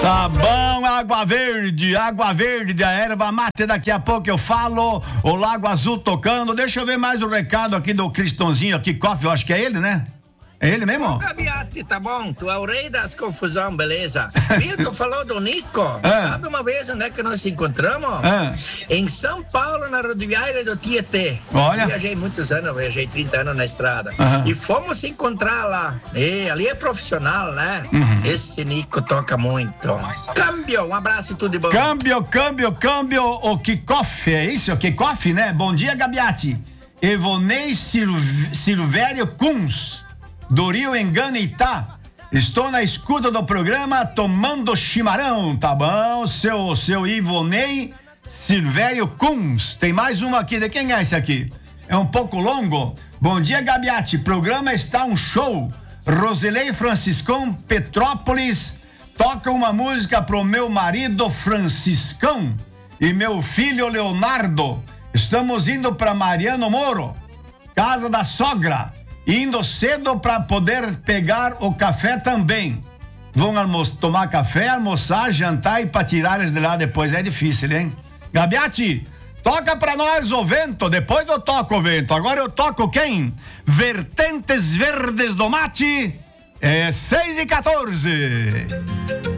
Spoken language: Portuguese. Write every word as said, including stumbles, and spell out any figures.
Tá bom, Água Verde, Água Verde da erva mate, daqui a pouco eu falo, o Lago Azul tocando. Deixa eu ver mais o recado aqui do Cristãozinho aqui, Coffee, eu acho que é ele, né? É ele mesmo? Ô, Gabiati, tá bom, tu é o rei das confusão, beleza? Viu, tu falou do Nico, é. Sabe uma vez onde é que nós nos encontramos? É. Em São Paulo, na rodoviária do Tietê. Olha. Viajei muitos anos, viajei trinta anos na estrada. Uhum. E fomos se encontrar lá. E ali é profissional, né? Uhum. Esse Nico toca muito. Câmbio, um abraço e tudo de bom. Câmbio, câmbio, câmbio, o Kikoff, é isso? O Kikoff, né? Bom dia, Gabiati. Evonei Silv... Silvério Kunz, do Rio Engano Itá. Estou na escuta do programa tomando chimarrão, tá bom? Seu, seu Ivonei Silvério Kunz. Tem mais uma aqui, de quem é esse aqui? É um pouco longo. Bom dia, Gabiati. Programa está um show. Roselei Franciscão Petrópolis toca uma música pro meu marido Franciscão e meu filho Leonardo. Estamos indo para Mariano Moro, casa da sogra, indo cedo para poder pegar o café também. Vão almo- tomar café, almoçar, jantar e para tirar eles de lá depois. É difícil, hein? Gabiati, toca pra nós o vento, depois eu toco o vento. Agora eu toco quem? Vertentes Verdes do Mate, é seis e quatorze.